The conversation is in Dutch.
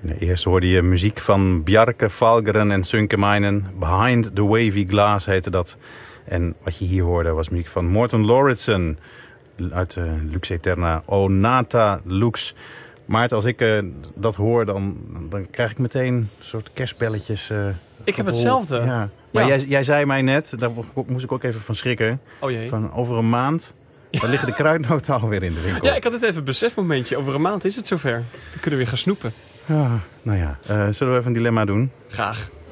Eerst hoorde je muziek van Bjarke, Valgeren en Sunkemeinen. Behind the Wavy Glass heette dat. En wat je hier hoorde was muziek van Morten Lauritsen uit Lux Eterna, O Nata Lux. Maarten, als ik dat hoor, dan krijg ik meteen een soort kerstbelletjes. Ik heb hetzelfde. Ja. Maar Ja. jij zei mij net, daar moest ik ook even van schrikken. Oh jee. Van over een maand, dan liggen de kruidnoten alweer in de winkel. Ja, ik had het even een besefmomentje. Over een maand is het zover. Dan kunnen we weer gaan snoepen. Ja, nou ja, zullen we even een dilemma doen? Graag.